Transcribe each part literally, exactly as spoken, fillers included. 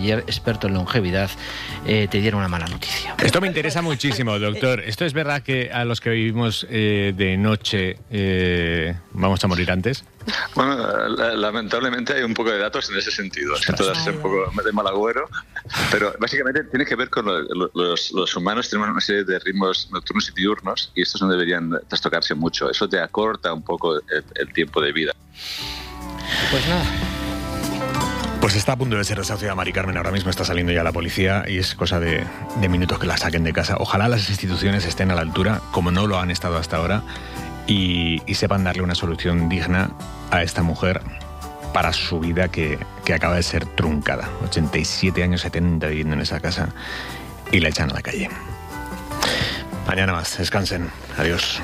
ayer, experto en longevidad, eh, te diera una mala noticia. Esto me interesa muchísimo, doctor. ¿Esto es verdad que a los que vivimos eh, de noche eh, vamos a morir antes? Bueno, lamentablemente hay un poco de datos en ese sentido. Siento darse un poco de mal agüero, pero básicamente tiene que ver con lo, lo, los, los humanos tenemos una serie de ritmos nocturnos y diurnos y estos no deberían trastocarse mucho. Eso te acorta un poco el, el tiempo de vida. Pues nada. Pues está a punto de ser desahuciada Mari Carmen, ahora mismo está saliendo ya la policía y es cosa de, de minutos que la saquen de casa. Ojalá las instituciones estén a la altura, como no lo han estado hasta ahora, y, y sepan darle una solución digna a esta mujer para su vida que, que acaba de ser truncada. ochenta y siete años, setenta viviendo en esa casa y la echan a la calle. Mañana más, descansen. Adiós.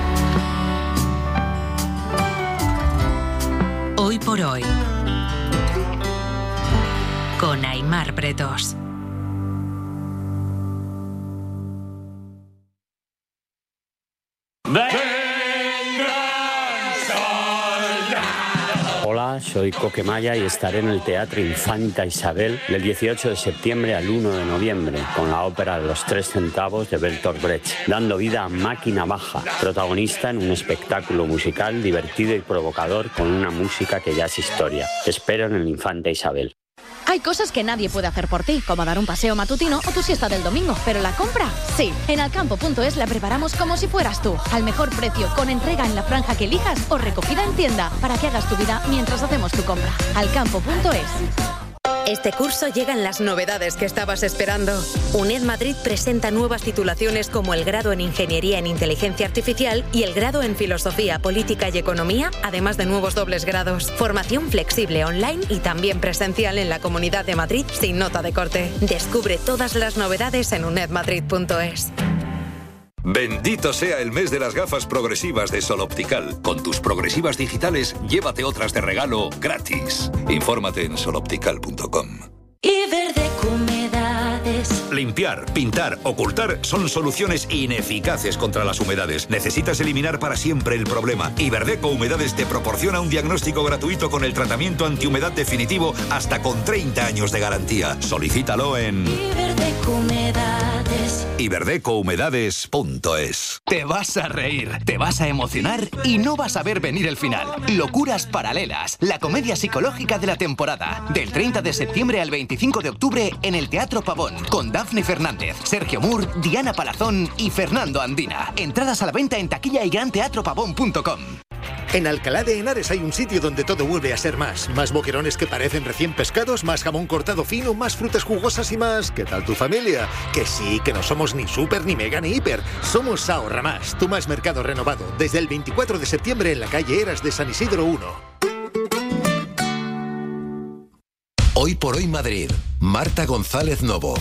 Hoy por hoy, con Aimar Bretos. Hola, soy Coque Maya y estaré en el Teatro Infanta Isabel del dieciocho de septiembre al uno de noviembre con la ópera Los tres centavos de Bertolt Brecht, dando vida a Máquina Baja, protagonista en un espectáculo musical divertido y provocador con una música que ya es historia. Te espero en el Infanta Isabel. Hay cosas que nadie puede hacer por ti, como dar un paseo matutino o tu siesta del domingo, pero la compra, sí. En alcampo punto es la preparamos como si fueras tú, al mejor precio, con entrega en la franja que elijas o recogida en tienda, para que hagas tu vida mientras hacemos tu compra. alcampo punto es. Este curso llegan las novedades que estabas esperando. UNED Madrid presenta nuevas titulaciones como el grado en Ingeniería en Inteligencia Artificial y el grado en Filosofía, Política y Economía, además de nuevos dobles grados. Formación flexible online y también presencial en la Comunidad de Madrid sin nota de corte. Descubre todas las novedades en uned madrid punto es. Bendito sea el mes de las gafas progresivas de Sol Optical. Con tus progresivas digitales, llévate otras de regalo gratis. Infórmate en sol optical punto com. Iberdeco Humedades. Limpiar, pintar, ocultar son soluciones ineficaces contra las humedades. Necesitas eliminar para siempre el problema. Iberdeco Humedades te proporciona un diagnóstico gratuito con el tratamiento antihumedad definitivo hasta con treinta años de garantía. Solicítalo en Iberdeco Humedades. iberdeco humedades punto es. Te vas a reír, te vas a emocionar y no vas a ver venir el final. Locuras Paralelas, la comedia psicológica de la temporada. Del treinta de septiembre al veinticinco de octubre en el Teatro Pavón, con Dafne Fernández, Sergio Moore, Diana Palazón y Fernando Andina. Entradas a la venta en taquilla y gran teatro pavón punto com. En Alcalá de Henares hay un sitio donde todo vuelve a ser más. Más boquerones que parecen recién pescados, más jamón cortado fino, más frutas jugosas y más... ¿Qué tal tu familia? Que sí, que no somos ni súper, ni mega, ni hiper. Somos Ahorra Más, tu más mercado renovado. Desde el veinticuatro de septiembre en la calle Eras de San Isidro uno. Hoy por hoy Madrid. Marta González Novo.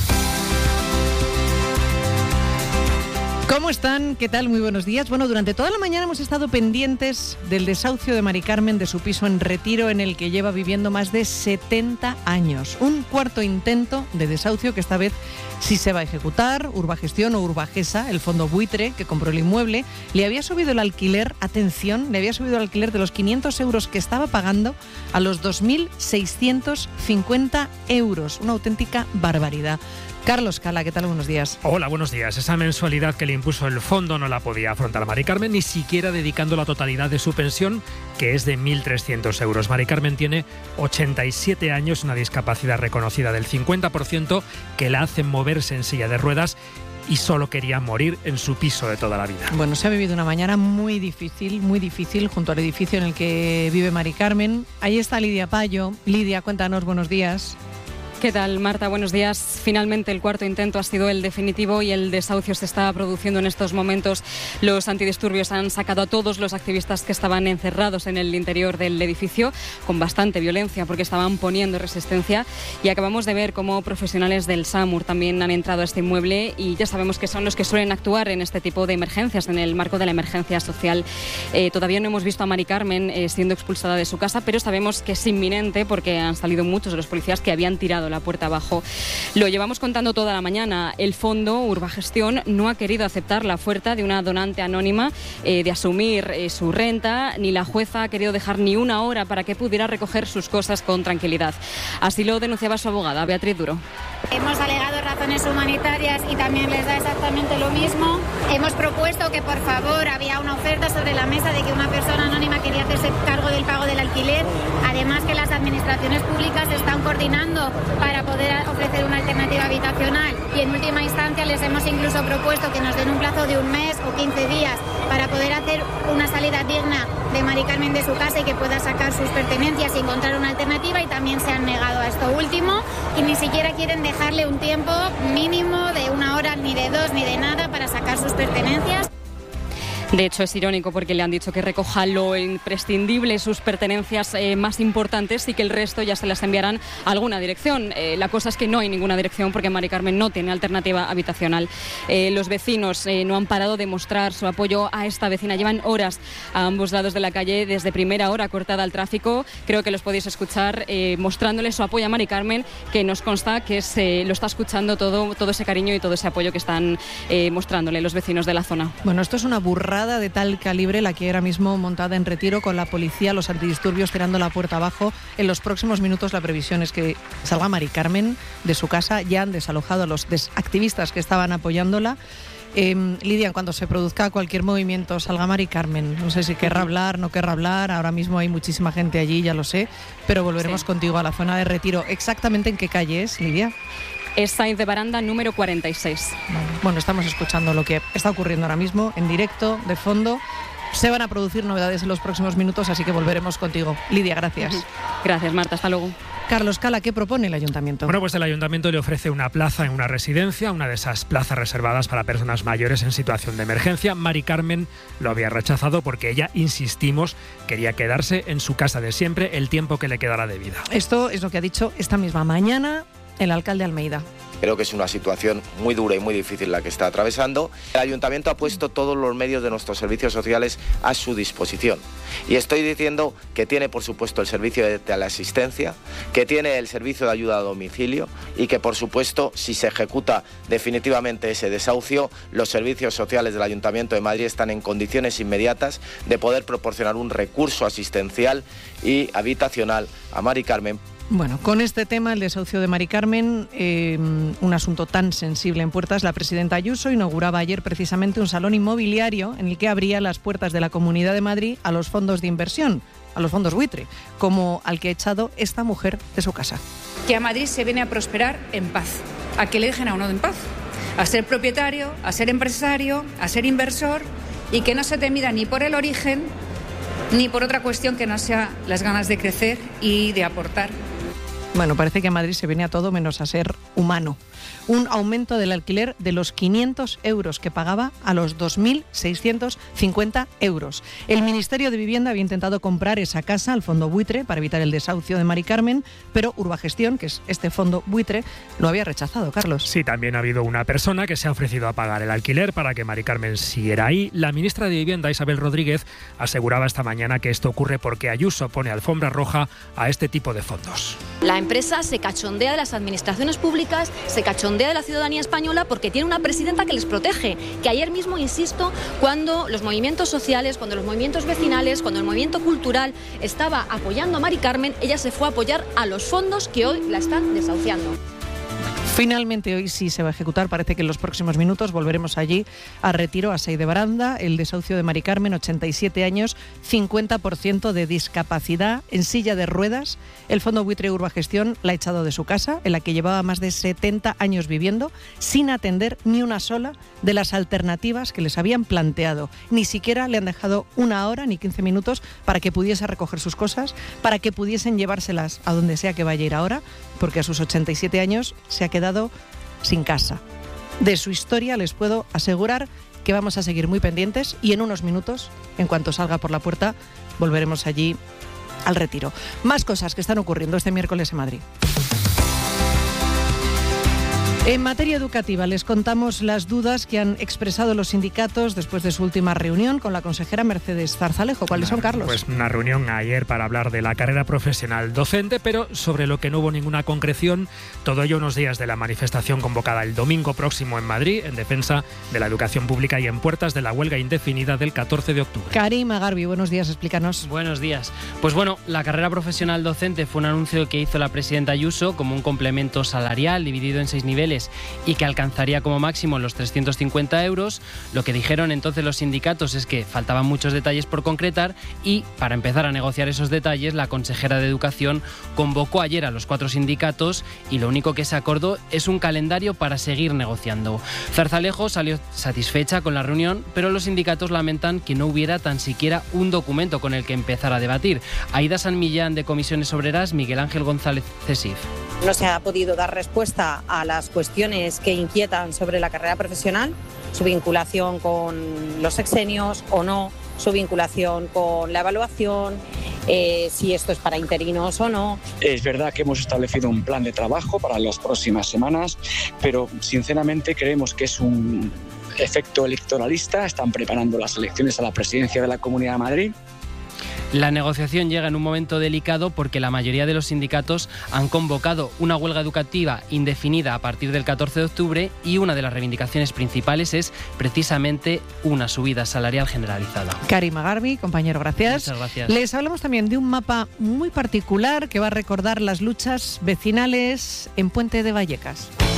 ¿Cómo están? ¿Qué tal? Muy buenos días. Bueno, durante toda la mañana hemos estado pendientes del desahucio de Mari Carmen de su piso en Retiro, en el que lleva viviendo más de setenta años. Un cuarto intento de desahucio que esta vez sí se va a ejecutar. Urbagestión o Urbagesa, el fondo buitre que compró el inmueble, le había subido el alquiler, atención, le había subido el alquiler de los quinientos euros que estaba pagando a los dos mil seiscientos cincuenta euros. Una auténtica barbaridad. Carlos Cala, ¿qué tal? Buenos días. Hola, buenos días. Esa mensualidad que le impuso el fondo no la podía afrontar Mari Carmen, ni siquiera dedicando la totalidad de su pensión, que es de mil trescientos euros. Mari Carmen tiene ochenta y siete años, una discapacidad reconocida del cincuenta por ciento que la hace moverse en silla de ruedas y solo quería morir en su piso de toda la vida. Bueno, se ha vivido una mañana muy difícil, muy difícil, junto al edificio en el que vive Mari Carmen. Ahí está Lidia Payo. Lidia, cuéntanos, buenos días. ¿Qué tal, Marta? Buenos días. Finalmente el cuarto intento ha sido el definitivo y el desahucio se está produciendo en estos momentos. Los antidisturbios han sacado a todos los activistas que estaban encerrados en el interior del edificio con bastante violencia porque estaban poniendo resistencia, y acabamos de ver cómo profesionales del SAMUR también han entrado a este inmueble y ya sabemos que son los que suelen actuar en este tipo de emergencias, en el marco de la emergencia social. Eh, todavía no hemos visto a Mari Carmen eh, siendo expulsada de su casa, pero sabemos que es inminente porque han salido muchos de los policías que habían tirado tirado la puerta abajo. Lo llevamos contando toda la mañana. El fondo Urbagestión no ha querido aceptar la oferta de una donante anónima eh, de asumir eh, su renta, ni la jueza ha querido dejar ni una hora para que pudiera recoger sus cosas con tranquilidad. Así lo denunciaba su abogada, Beatriz Duro. Hemos alegado razones humanitarias y también les da exactamente lo mismo. Hemos propuesto que, por favor, había una oferta sobre la mesa de que una persona anónima quería hacerse cargo del pago del alquiler. Además, que las administraciones públicas están coordinando para poder ofrecer una alternativa habitacional. Y en última instancia les hemos incluso propuesto que nos den un plazo de un mes o quince días para poder hacer una salida digna de Mari Carmen de su casa y que pueda sacar sus pertenencias y encontrar una alternativa, y también se han negado a esto último y ni siquiera quieren dejarle un tiempo mínimo de una hora, ni de dos, ni de nada para sacar sus pertenencias. De hecho, es irónico porque le han dicho que recoja lo imprescindible, sus pertenencias eh, más importantes, y que el resto ya se las enviarán a alguna dirección. Eh, la cosa es que no hay ninguna dirección porque Mari Carmen no tiene alternativa habitacional. Eh, los vecinos eh, no han parado de mostrar su apoyo a esta vecina. Llevan horas a ambos lados de la calle, desde primera hora cortada al tráfico. Creo que los podéis escuchar eh, mostrándole su apoyo a Mari Carmen, que nos consta que se lo está escuchando todo, todo ese cariño y todo ese apoyo que están eh, mostrándole los vecinos de la zona. Bueno, esto es una burrada de tal calibre la que ahora mismo montada en Retiro, con la policía, los antidisturbios tirando la puerta abajo. En los próximos minutos la previsión es que salga Mari Carmen de su casa. Ya han desalojado a los activistas que estaban apoyándola. Eh, Lidia, cuando se produzca cualquier movimiento, salga Mari Carmen, no sé si querrá hablar, no querrá hablar. Ahora mismo hay muchísima gente allí, ya lo sé, pero volveremos sí. contigo a la zona de Retiro. ¿Exactamente en qué calle es, Lidia? Es Sainz de Baranda número cuarenta y seis. Bueno, estamos escuchando lo que está ocurriendo ahora mismo, en directo, de fondo. Se van a producir novedades en los próximos minutos, así que volveremos contigo. Lidia, gracias. Gracias, Marta. Hasta luego. Carlos Cala, ¿qué propone el Ayuntamiento? Bueno, pues el Ayuntamiento le ofrece una plaza en una residencia, una de esas plazas reservadas para personas mayores en situación de emergencia. Mari Carmen lo había rechazado porque ella, insistimos, quería quedarse en su casa de siempre el tiempo que le quedara de vida. Esto es lo que ha dicho esta misma mañana el alcalde Almeida. Creo que es una situación muy dura y muy difícil la que está atravesando. El Ayuntamiento ha puesto todos los medios de nuestros servicios sociales a su disposición. Y estoy diciendo que tiene, por supuesto, el servicio de teleasistencia, que tiene el servicio de ayuda a domicilio y que, por supuesto, si se ejecuta definitivamente ese desahucio, los servicios sociales del Ayuntamiento de Madrid están en condiciones inmediatas de poder proporcionar un recurso asistencial y habitacional a Mari Carmen. Bueno, con este tema, el desahucio de Mari Carmen, eh, un asunto tan sensible en puertas, la presidenta Ayuso inauguraba ayer precisamente un salón inmobiliario en el que abría las puertas de la Comunidad de Madrid a los fondos de inversión, a los fondos buitre, como al que ha echado esta mujer de su casa. Que a Madrid se viene a prosperar en paz, a que le dejen a uno en paz, a ser propietario, a ser empresario, a ser inversor, y que no se te mida ni por el origen ni por otra cuestión que no sea las ganas de crecer y de aportar. Bueno, parece que en Madrid se viene a todo menos a ser humano. Un aumento del alquiler de los quinientos euros que pagaba a los dos mil seiscientos cincuenta euros. El Ministerio de Vivienda había intentado comprar esa casa al fondo buitre para evitar el desahucio de Mari Carmen, pero Urbagestión, que es este fondo buitre, lo había rechazado, Carlos. Sí, también ha habido una persona que se ha ofrecido a pagar el alquiler para que Mari Carmen siguiera ahí. La ministra de Vivienda, Isabel Rodríguez, aseguraba esta mañana que esto ocurre porque Ayuso pone alfombra roja a este tipo de fondos. La empresa se cachondea de las administraciones públicas, se cachondea de la ciudadanía española porque tiene una presidenta que les protege. Que ayer mismo, insisto, cuando los movimientos sociales, cuando los movimientos vecinales, cuando el movimiento cultural estaba apoyando a Mari Carmen, ella se fue a apoyar a los fondos que hoy la están desahuciando. Finalmente hoy sí se va a ejecutar, parece que en los próximos minutos volveremos allí a Retiro, a Sainz de Baranda, el desahucio de Mari Carmen, ochenta y siete años, cincuenta por ciento de discapacidad, en silla de ruedas. El fondo buitre Urbagestión la ha echado de su casa, en la que llevaba más de setenta años viviendo, sin atender ni una sola de las alternativas que les habían planteado. Ni siquiera le han dejado una hora ni quince minutos para que pudiese recoger sus cosas, para que pudiesen llevárselas a donde sea que vaya a ir ahora, porque a sus ochenta y siete años se ha quedado sin casa. De su historia les puedo asegurar que vamos a seguir muy pendientes y en unos minutos, en cuanto salga por la puerta, volveremos allí al Retiro. Más cosas que están ocurriendo este miércoles en Madrid. En materia educativa, les contamos las dudas que han expresado los sindicatos después de su última reunión con la consejera Mercedes Zarzalejo. ¿Cuáles son, Carlos? Pues una reunión ayer para hablar de la carrera profesional docente, pero sobre lo que no hubo ninguna concreción, todo ello unos días de la manifestación convocada el domingo próximo en Madrid, en defensa de la educación pública y en puertas de la huelga indefinida del catorce de octubre. Karim Agarbi, buenos días, explícanos. Buenos días. Pues bueno, la carrera profesional docente fue un anuncio que hizo la presidenta Ayuso como un complemento salarial dividido en seis niveles y que alcanzaría como máximo los trescientos cincuenta euros. Lo que dijeron entonces los sindicatos es que faltaban muchos detalles por concretar y, para empezar a negociar esos detalles, la consejera de Educación convocó ayer a los cuatro sindicatos y lo único que se acordó es un calendario para seguir negociando. Zarzalejo salió satisfecha con la reunión, pero los sindicatos lamentan que no hubiera tan siquiera un documento con el que empezar a debatir. Aida San Millán, de Comisiones Obreras, Miguel Ángel González Cesif. No se ha podido dar respuesta a las cuestiones que inquietan sobre la carrera profesional, su vinculación con los sexenios o no, su vinculación con la evaluación, eh, si esto es para interinos o no. Es verdad que hemos establecido un plan de trabajo para las próximas semanas, pero sinceramente creemos que es un efecto electoralista. Están preparando las elecciones a la presidencia de la Comunidad de Madrid. La negociación llega en un momento delicado porque la mayoría de los sindicatos han convocado una huelga educativa indefinida a partir del catorce de octubre y una de las reivindicaciones principales es precisamente una subida salarial generalizada. Karim Agarbi, compañero, gracias. Muchas gracias. Les hablamos también de un mapa muy particular que va a recordar las luchas vecinales en Puente de Vallecas.